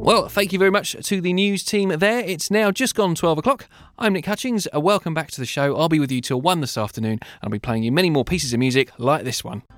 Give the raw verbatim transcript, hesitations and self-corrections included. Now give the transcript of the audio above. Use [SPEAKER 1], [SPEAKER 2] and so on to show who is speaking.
[SPEAKER 1] Well, thank you very much to the news team there. It's now just gone twelve o'clock. I'm Nick Hutchings. Uh, welcome back to the show. I'll be with you till one this afternoon. I'll be playing you many more pieces of music like this one.